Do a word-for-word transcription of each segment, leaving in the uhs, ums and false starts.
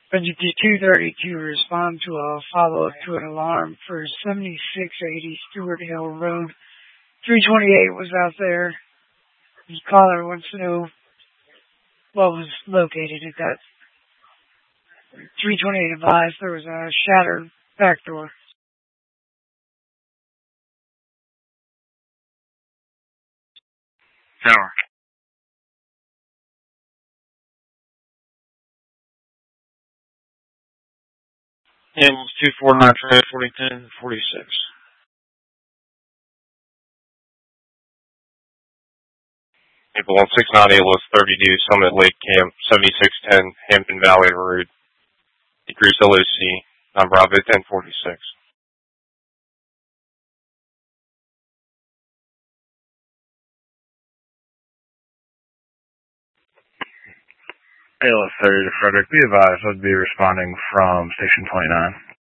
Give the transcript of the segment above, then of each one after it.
Benji two thirty to respond to a follow-up to an alarm for seventy-six eighty Stewart Hill Road. three twenty-eight was out there. The caller wants to know what was located at that. three twenty-eight advised there was a shattered back door. Tower. Ambulance two four nine three forty ten forty-six. Ambulance six nine eight was thirty-two Summit Lake Camp seventy-six ten Hampton Valley Road. Decrease L O C non-Bravo ten forty-six. A L S thirty to Frederick, be advised, I'd be responding from Station twenty-nine.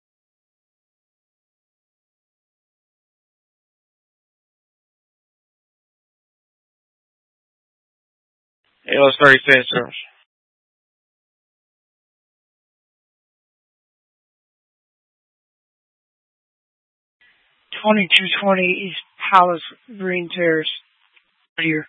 A L S thirty, stay in service. twenty-two twenty East Palace Green Terrace. Right here.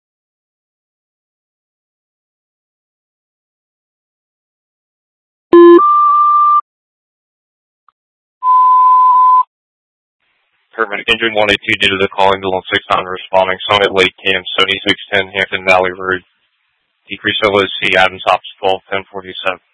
Paramedic injured one eighty-two due to the call. Ambulance six nine responding. Summit Lake Camp seventy-six ten Hampton Valley Road. Decrease L O C Adams Hops twelve ten forty-seven.